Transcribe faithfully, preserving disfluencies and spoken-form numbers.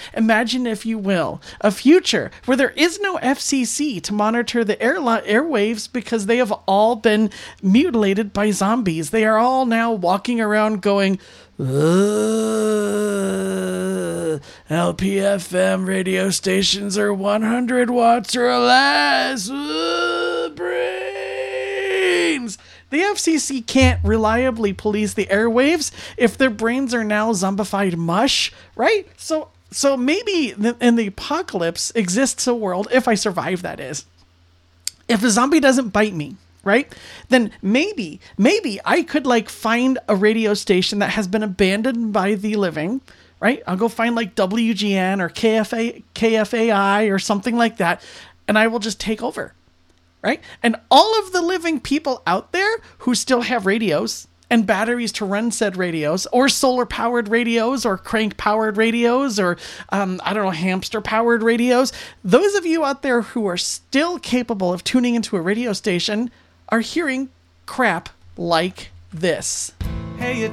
Imagine, if you will, a future where there is no F C C to monitor the airli- airwaves because they have all been mutilated by zombies. They are all now walking around going, L P F M radio stations are one hundred watts or less. Ugh, brains. The F C C can't reliably police the airwaves if their brains are now zombified mush, right? So, so maybe in the apocalypse exists a world, if I survive, that is, if a zombie doesn't bite me, right? Then maybe, maybe I could like find a radio station that has been abandoned by the living, right? I'll go find like W G N or K F A, K F A I or something like that, and I will just take over, right? And all of the living people out there who still have radios and batteries to run said radios, or solar powered radios, or crank powered radios, or um, I don't know, hamster powered radios. Those of you out there who are still capable of tuning into a radio station are hearing crap like this. Hey,